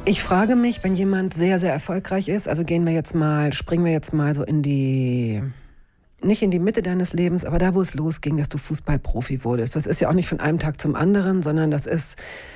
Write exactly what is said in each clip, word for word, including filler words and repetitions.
Ich frage mich, wenn jemand sehr, sehr erfolgreich ist, also gehen wir jetzt mal, springen wir jetzt mal so in die, nicht in die Mitte deines Lebens, aber da, wo es losging, dass du Fußballprofi wurdest. Das ist ja auch nicht von einem Tag zum anderen, sondern das ist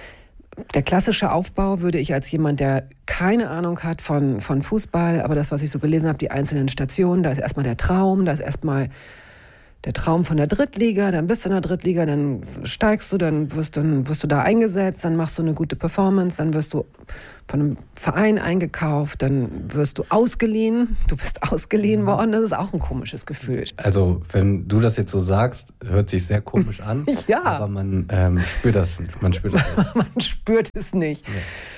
der klassische Aufbau, würde ich als jemand, der keine Ahnung hat von, von Fußball, aber das, was ich so gelesen habe, die einzelnen Stationen, da ist erstmal der Traum, da ist erstmal der Traum von der Drittliga, dann bist du in der Drittliga, dann steigst du, dann wirst, dann wirst du da eingesetzt, dann machst du eine gute Performance, dann wirst du von einem Verein eingekauft, dann wirst du ausgeliehen, du bist ausgeliehen worden, das ist auch ein komisches Gefühl. Also, wenn du das jetzt so sagst, hört sich sehr komisch an, ja. aber man ähm, spürt das, man spürt das nicht. Man spürt es nicht.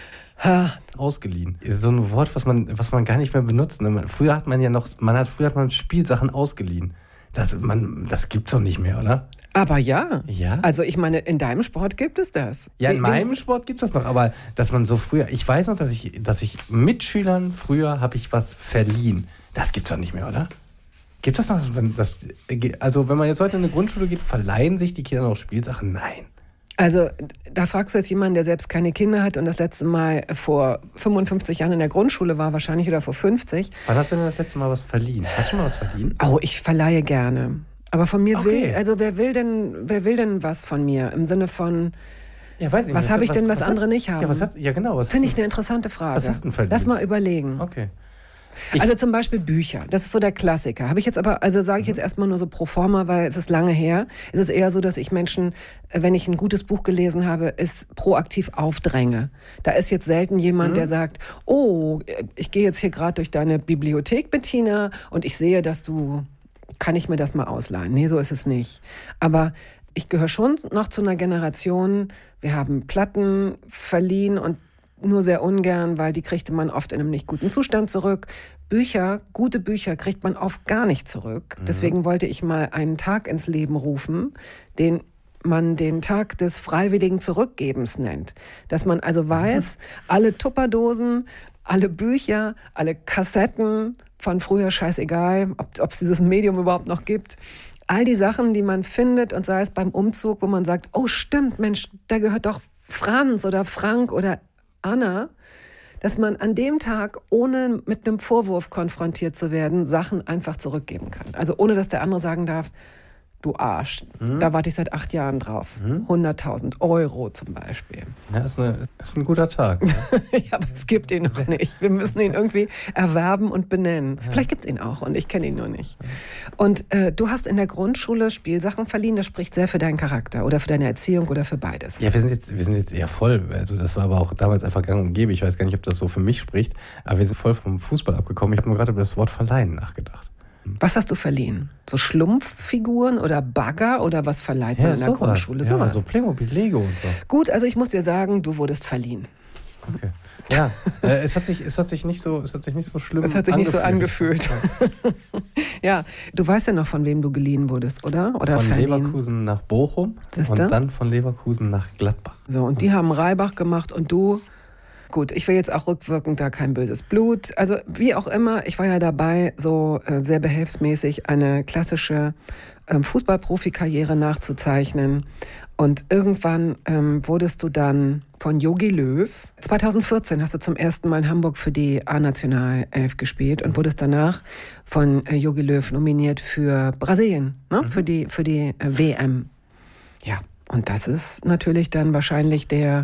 Ja. Ausgeliehen. Ist so ein Wort, was man, was man gar nicht mehr benutzt. Früher hat man ja noch, man hat, früher hat man Spielsachen ausgeliehen. Das, man, das gibt's doch nicht mehr, oder? Aber ja. Ja. Also ich meine, in deinem Sport gibt es das. Ja, in Wie, meinem Sport gibt es das noch, aber dass man so früher, ich weiß noch, dass ich, dass ich Mitschülern früher habe ich was verliehen. Das gibt's doch nicht mehr, oder? Gibt's das noch? Das, also wenn man jetzt heute in eine Grundschule geht, verleihen sich die Kinder noch Spielsachen? Nein. Also da fragst du jetzt jemanden, der selbst keine Kinder hat und das letzte Mal vor fünfundfünfzig Jahren in der Grundschule war, wahrscheinlich, oder vor fünfzig. Wann hast du denn das letzte Mal was verliehen? Hast du schon mal was verliehen? Oh, ich verleihe gerne. Aber von mir Okay. will, also wer will denn, wer will denn was von mir? Im Sinne von, Ja, weiß ich was nicht. habe ich denn, was, was andere hast, nicht haben? Ja, was hast, ja genau. Was Finde hast ich eine interessante Frage. Was hast du denn verliehen? Lass mal überlegen. Okay. Ich Also zum Beispiel Bücher, das ist so der Klassiker. Habe ich jetzt aber, also sage ich jetzt erstmal nur so pro forma, weil es ist lange her. Es ist eher so, dass ich Menschen, wenn ich ein gutes Buch gelesen habe, es proaktiv aufdränge. Da ist jetzt selten jemand, mhm. der sagt, oh, ich gehe jetzt hier gerade durch deine Bibliothek, Bettina, und ich sehe, dass du, kann ich mir das mal ausleihen? Nee, so ist es nicht. Aber ich gehöre schon noch zu einer Generation, wir haben Platten verliehen und nur sehr ungern, weil die kriegte man oft in einem nicht guten Zustand zurück. Bücher, gute Bücher kriegt man oft gar nicht zurück. Mhm. Deswegen wollte ich mal einen Tag ins Leben rufen, den man den Tag des freiwilligen Zurückgebens nennt. Dass man also weiß, alle Tupperdosen, alle Bücher, alle Kassetten von früher, scheißegal, ob es dieses Medium überhaupt noch gibt, all die Sachen, die man findet, und sei es beim Umzug, wo man sagt, oh stimmt, Mensch, da gehört doch Franz oder Frank oder Anna, dass man an dem Tag, ohne mit einem Vorwurf konfrontiert zu werden, Sachen einfach zurückgeben kann. Also ohne, dass der andere sagen darf, du Arsch, mhm. da warte ich seit acht Jahren drauf. Mhm. hunderttausend Euro zum Beispiel. Ja, ist, eine, ist ein guter Tag. Ja. Ja, aber es gibt ihn noch nicht. Wir müssen ihn irgendwie erwerben und benennen. Ja. Vielleicht gibt es ihn auch und ich kenne ihn nur nicht. Und äh, du hast in der Grundschule Spielsachen verliehen, das spricht sehr für deinen Charakter oder für deine Erziehung oder für beides. Ja, wir sind jetzt, wir sind jetzt eher voll. Also das war aber auch damals einfach gang und gäbe. Ich weiß gar nicht, ob das so für mich spricht, aber wir sind voll vom Fußball abgekommen. Ich habe nur gerade über das Wort Verleihen nachgedacht. Was hast du verliehen? So Schlumpffiguren oder Bagger oder was verleiht man ja, in der sowas. Grundschule? Ja, sowas. so Playmobil, Lego und so. Gut, also ich muss dir sagen, du wurdest verliehen. Okay. Ja, äh, es hat sich, es hat sich nicht so, es hat sich nicht so schlimm angefühlt. Es hat sich angefühlt. nicht so angefühlt. Ja, du weißt ja noch, von wem du geliehen wurdest, oder? Oder von verliehen. Leverkusen nach Bochum Siehste? und dann von Leverkusen nach Gladbach. So, und die haben Reibach gemacht und du. Gut, ich will jetzt auch rückwirkend da kein böses Blut. Also wie auch immer, ich war ja dabei, so äh, sehr behelfsmäßig eine klassische ähm, Fußballprofikarriere nachzuzeichnen. Und irgendwann ähm, wurdest du dann von Jogi Löw. zweitausendvierzehn hast du zum ersten Mal in Hamburg für die A-Nationalelf gespielt und wurdest danach von äh, Jogi Löw nominiert für Brasilien, ne? mhm. für die, für die äh, W M. Ja, und das ist natürlich dann wahrscheinlich der...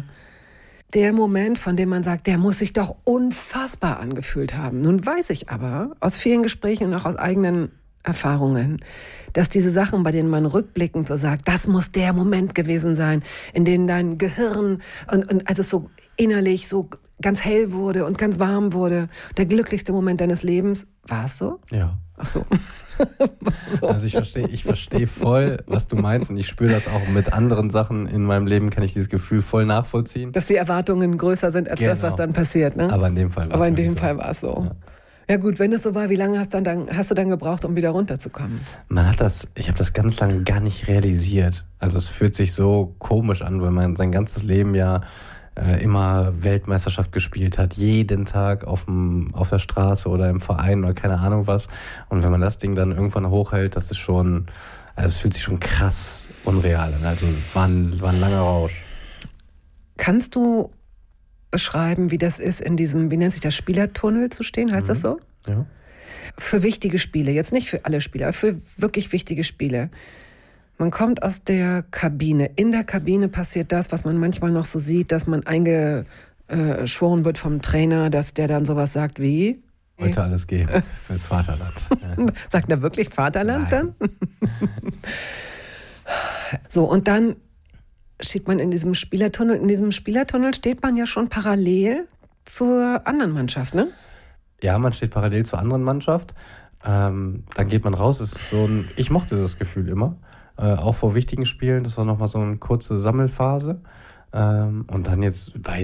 Der Moment, von dem man sagt, der muss sich doch unfassbar angefühlt haben. Nun weiß ich aber aus vielen Gesprächen und auch aus eigenen Erfahrungen, dass diese Sachen, bei denen man rückblickend so sagt, das muss der Moment gewesen sein, in dem dein Gehirn und, und als es so innerlich so ganz hell wurde und ganz warm wurde, der glücklichste Moment deines Lebens, war es so? Ja. Ach so. so. Also ich verstehe ich verstehe voll, was du meinst, und ich spüre das auch mit anderen Sachen in meinem Leben, kann ich dieses Gefühl voll nachvollziehen. Dass die Erwartungen größer sind als genau. das, was dann passiert, ne? Aber in dem Fall war es Aber in dem so. Fall war es so. Ja. Ja gut, wenn es so war, wie lange hast, dann, dann, hast du dann gebraucht, um wieder runterzukommen? Man hat das, ich habe das ganz lange gar nicht realisiert. Also es fühlt sich so komisch an, weil man sein ganzes Leben ja äh, immer Weltmeisterschaft gespielt hat, jeden Tag auf dem, auf der Straße oder im Verein oder keine Ahnung was. Und wenn man das Ding dann irgendwann hochhält, das ist schon, also es fühlt sich schon krass unreal an. Also war ein, war ein langer Rausch. Kannst du beschreiben, wie das ist, in diesem, wie nennt sich das, Spielertunnel zu stehen, heißt mhm. das so? Ja. Für wichtige Spiele, jetzt nicht für alle Spiele, aber für wirklich wichtige Spiele. Man kommt aus der Kabine. In der Kabine passiert das, was man manchmal noch so sieht, dass man eingeschworen wird vom Trainer, dass der dann sowas sagt wie... Heute alles geben fürs Vaterland. Sagt er wirklich Vaterland Nein. dann? So, und dann steht man in diesem Spielertunnel. In diesem Spielertunnel steht man ja schon parallel zur anderen Mannschaft, ne? Ja, man steht parallel zur anderen Mannschaft. Ähm, dann geht man raus. Es ist so ein, ich mochte das Gefühl immer. Äh, auch vor wichtigen Spielen. Das war nochmal so eine kurze Sammelphase. Ähm, und dann jetzt bei